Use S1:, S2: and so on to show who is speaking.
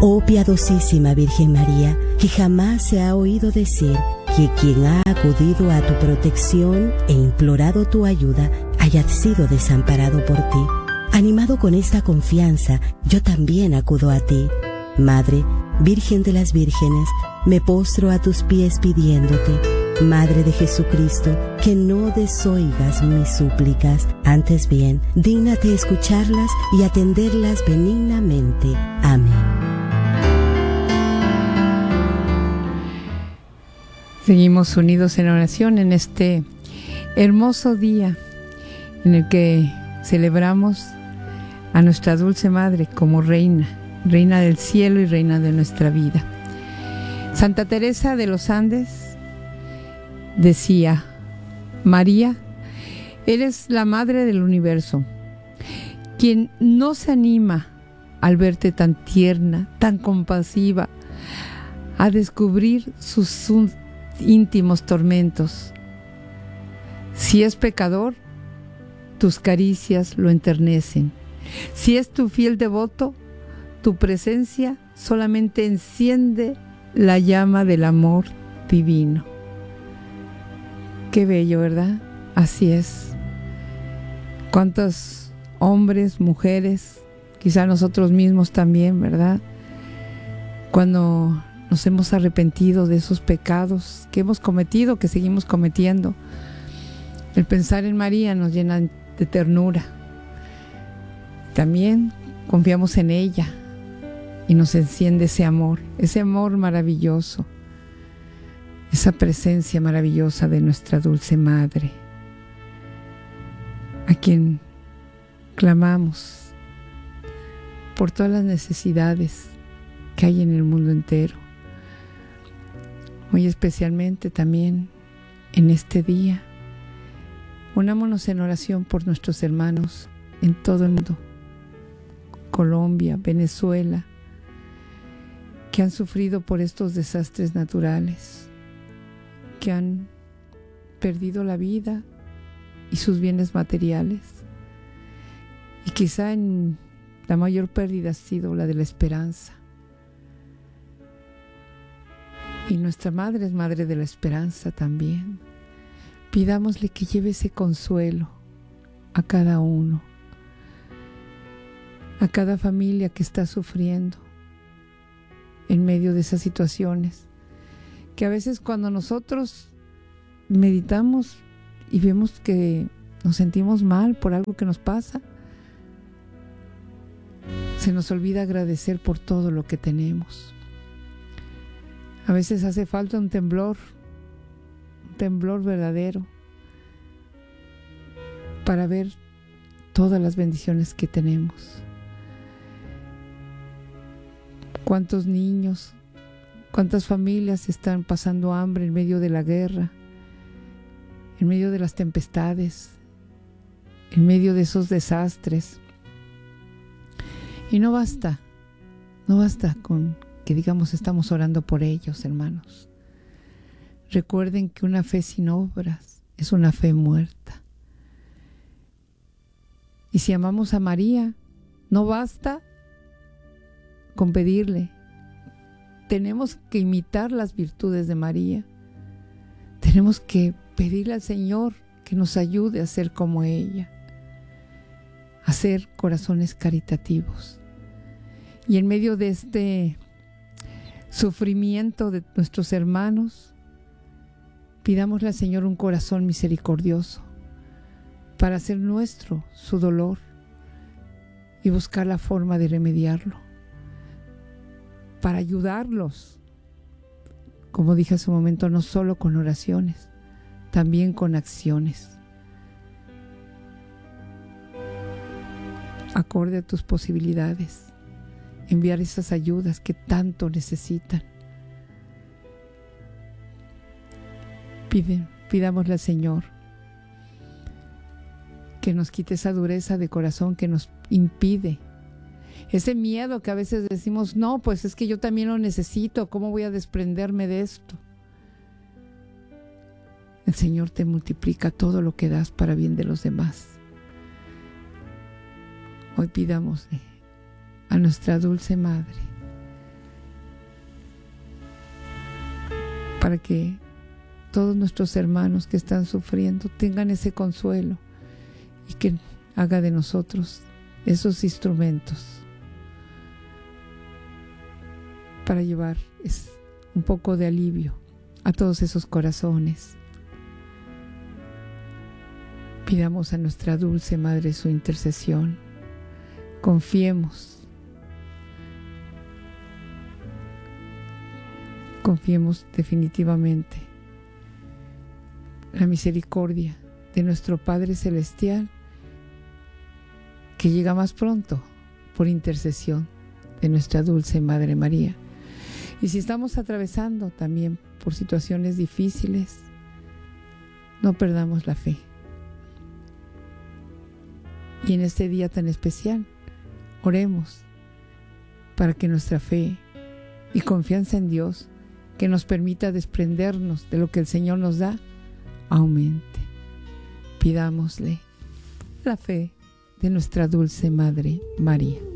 S1: Oh piadosísima Virgen María, que jamás se ha oído decir que quien ha acudido a tu protección e implorado tu ayuda haya sido desamparado por ti. Animado con esta confianza, yo también acudo a ti. Madre, Virgen de las Vírgenes, me postro a tus pies pidiéndote, Madre de Jesucristo, que no desoigas mis súplicas, antes bien, dígnate escucharlas y atenderlas benignamente. Amén.
S2: Seguimos unidos en oración en este hermoso día en el que celebramos a nuestra dulce Madre como reina, reina del cielo y reina de nuestra vida. Santa Teresa de los Andes decía: María, eres la Madre del universo. Quien no se anima al verte tan tierna, tan compasiva, a descubrir sus íntimos tormentos. Si es pecador, tus caricias lo enternecen. Si es tu fiel devoto, tu presencia solamente enciende la llama del amor divino. Qué bello, ¿verdad? Así es. ¿Cuántos hombres, mujeres, quizá nosotros mismos también, ¿verdad? Cuando nos hemos arrepentido de esos pecados que hemos cometido, que seguimos cometiendo, el pensar en María nos llena de ternura. También confiamos en ella y nos enciende ese amor maravilloso, esa presencia maravillosa de nuestra dulce Madre, a quien clamamos por todas las necesidades que hay en el mundo entero. Muy especialmente también en este día, unámonos en oración por nuestros hermanos en todo el mundo, Colombia, Venezuela, que han sufrido por estos desastres naturales, que han perdido la vida y sus bienes materiales. Y quizá la mayor pérdida ha sido la de la esperanza. Y nuestra Madre es Madre de la Esperanza también. Pidámosle que lleve ese consuelo a cada uno, a cada familia que está sufriendo en medio de esas situaciones, que a veces cuando nosotros meditamos y vemos que nos sentimos mal por algo que nos pasa, se nos olvida agradecer por todo lo que tenemos. A veces hace falta un temblor verdadero para ver todas las bendiciones que tenemos. ¿Cuántos niños, cuántas familias están pasando hambre en medio de la guerra, en medio de las tempestades, en medio de esos desastres? Y no basta con que digamos estamos orando por ellos, hermanos. Recuerden que una fe sin obras es una fe muerta. Y si amamos a María, no basta con pedirle. Tenemos que imitar las virtudes de María. Tenemos que pedirle al Señor que nos ayude a ser como ella, a ser corazones caritativos. Y en medio de este sufrimiento de nuestros hermanos, pidámosle al Señor un corazón misericordioso para hacer nuestro su dolor y buscar la forma de remediarlo, para ayudarlos, como dije hace un momento, no solo con oraciones, también con acciones, acorde a tus posibilidades, enviar esas ayudas que tanto necesitan. Pidámosle al Señor que nos quite esa dureza de corazón que nos impide, ese miedo que a veces decimos, no, pues es que yo también lo necesito, ¿cómo voy a desprenderme de esto? El Señor te multiplica todo lo que das para bien de los demás. Hoy pidámosle a nuestra dulce Madre para que todos nuestros hermanos que están sufriendo tengan ese consuelo y que haga de nosotros esos instrumentos para llevar un poco de alivio a todos esos corazones. Pidamos a nuestra dulce Madre su intercesión. Confiemos definitivamente en la misericordia de nuestro Padre Celestial, que llega más pronto por intercesión de nuestra dulce Madre María. Y si estamos atravesando también por situaciones difíciles, no perdamos la fe. Y en este día tan especial, oremos para que nuestra fe y confianza en Dios, que nos permita desprendernos de lo que el Señor nos da, aumente. Pidámosle la fe de nuestra dulce Madre María.